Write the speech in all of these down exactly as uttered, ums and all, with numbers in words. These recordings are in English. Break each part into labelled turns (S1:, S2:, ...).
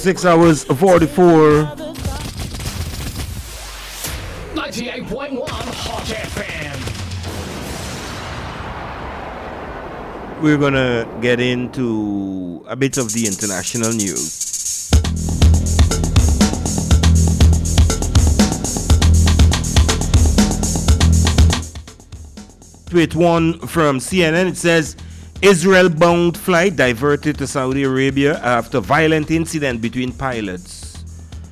S1: six hours forty-four.
S2: ninety-eight point one Hot F M.
S1: We're gonna get into a bit of the international news. With one from C N N, it says Israel-bound flight diverted to Saudi Arabia after violent incident between pilots.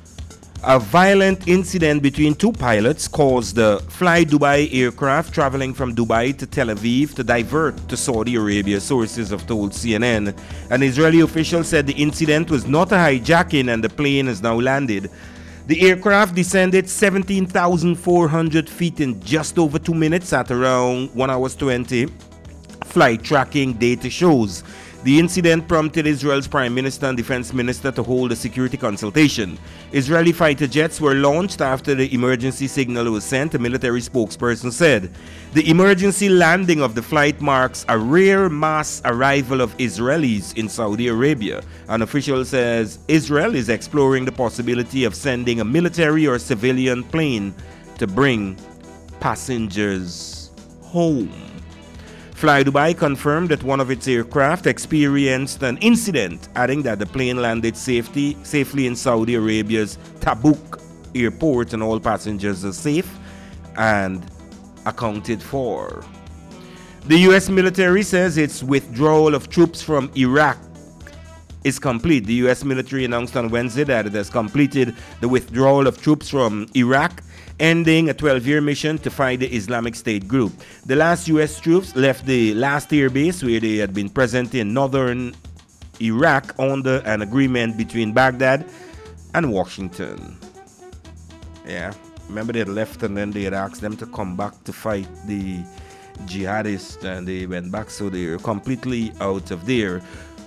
S1: A violent incident between two pilots caused the Fly Dubai aircraft traveling from Dubai to Tel Aviv to divert to Saudi Arabia, sources have told C N N. An Israeli official said the incident was not a hijacking and the plane has now landed. The aircraft descended seventeen thousand four hundred feet in just over two minutes at around one hour twenty. Flight tracking data shows. The incident prompted Israel's Prime Minister and Defense Minister to hold a security consultation. Israeli fighter jets were launched after the emergency signal was sent, a military spokesperson said. The emergency landing of the flight marks a rare mass arrival of Israelis in Saudi Arabia. An official says Israel is exploring the possibility of sending a military or civilian plane to bring passengers home. Fly Dubai confirmed that one of its aircraft experienced an incident, adding that the plane landed safety, safely in Saudi Arabia's Tabuk airport and all passengers are safe and accounted for. The U S military says its withdrawal of troops from Iraq is complete. The U S military announced on Wednesday that it has completed the withdrawal of troops from Iraq, ending a twelve-year mission to fight the Islamic State group. The last U S troops left the last air base where they had been present in northern Iraq under an agreement between Baghdad and Washington. Yeah, remember they had left and then they had asked them to come back to fight the jihadists and they went back, so they were completely out of there.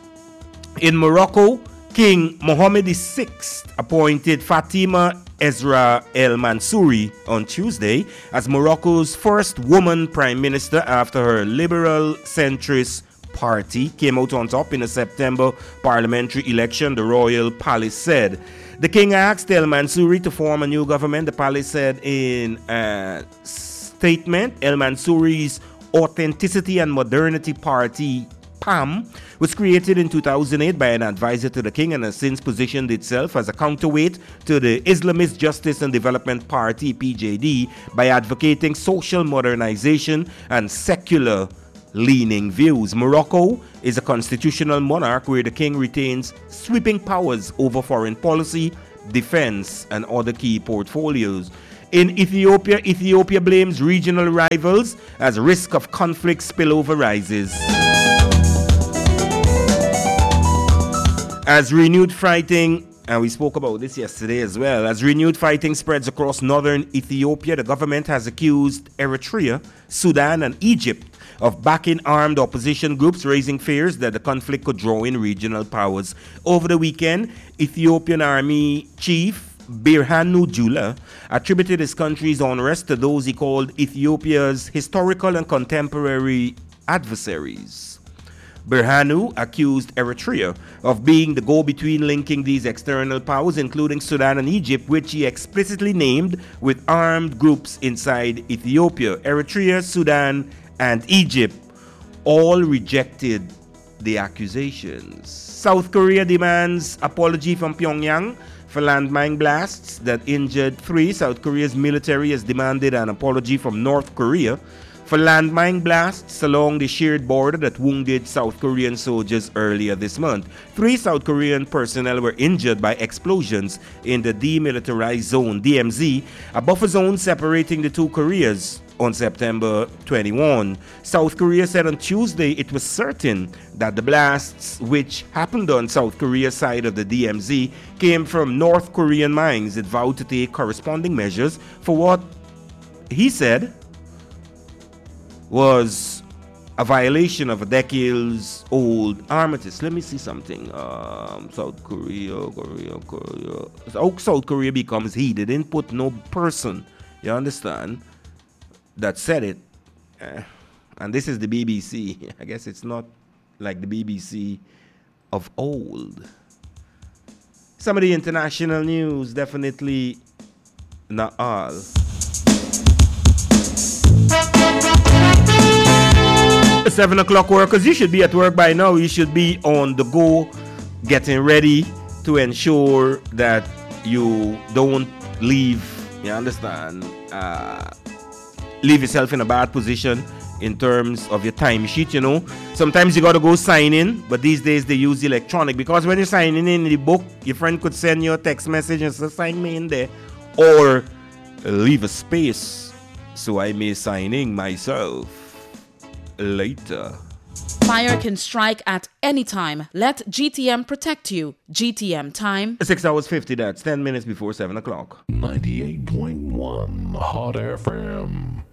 S1: In Morocco, King Mohammed the sixth appointed Fatima Ezra El Mansouri on Tuesday as Morocco's first woman prime minister after her liberal centrist party came out on top in a September parliamentary election, the royal palace said. The king asked El Mansouri to form a new government, the palace said in a statement. El Mansouri's Authenticity and Modernity Party, P A M, was created in two thousand eight by an advisor to the king and has since positioned itself as a counterweight to the Islamist Justice and Development Party, P J D, by advocating social modernization and secular leaning views. Morocco is a constitutional monarch where the king retains sweeping powers over foreign policy, defense, and other key portfolios. In Ethiopia, Ethiopia blames regional rivals as risk of conflict spillover rises. As renewed fighting, and we spoke about this yesterday as well, as renewed fighting spreads across northern Ethiopia, the government has accused Eritrea, Sudan, and Egypt of backing armed opposition groups, raising fears that the conflict could draw in regional powers. Over the weekend, Ethiopian Army Chief Birhanu Jula attributed his country's unrest to those he called Ethiopia's historical and contemporary adversaries. Birhanu accused Eritrea of being the go-between linking these external powers, including Sudan and Egypt, which he explicitly named with armed groups inside Ethiopia. Eritrea, Sudan, and Egypt all rejected the accusations. South Korea demands apology from Pyongyang for landmine blasts that injured three. South Korea's military has demanded an apology from North Korea for landmine blasts along the shared border that wounded South Korean soldiers earlier this month. Three South Korean personnel were injured by explosions in the demilitarized zone, D M Z, a buffer zone separating the two Koreas, on September twenty-first. South Korea said on Tuesday it was certain that the blasts, which happened on South Korea's side of the D M Z, came from North Korean mines. It vowed to take corresponding measures for what he said was a violation of a decades-old armistice. Let me see something. Um, South Korea, Korea, Korea. So South Korea becomes he. They didn't put no person, you understand, that said it. Uh, and this is the B B C. I guess it's not like the B B C of old. some of the international news, definitely not all. Seven o'clock workers, you should be at work by now. You should be on the go, getting ready to ensure that you don't leave, you understand, uh, leave yourself in a bad position in terms of your timesheet, you know. Sometimes you got to go sign in, but these days they use electronic, because when you're signing in the book, your friend could send you a text message and say, sign me in there, or leave a space so I may sign in myself later.
S3: Fire can strike at any time. Let G T M protect you. G T M time.
S1: six hours fifty, that's ten minutes before seven o'clock.
S2: ninety-eight point one Hot F M.